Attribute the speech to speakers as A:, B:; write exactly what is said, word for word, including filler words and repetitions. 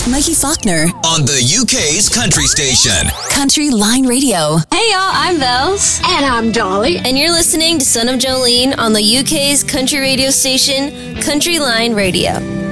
A: Mikey Faulkner.
B: On the U K's country station.
A: Country Line Radio.
C: Hey y'all, I'm Bells.
D: And I'm Dolly.
C: And you're listening to Son of Jolene on the U K's country radio station, Country Line Radio.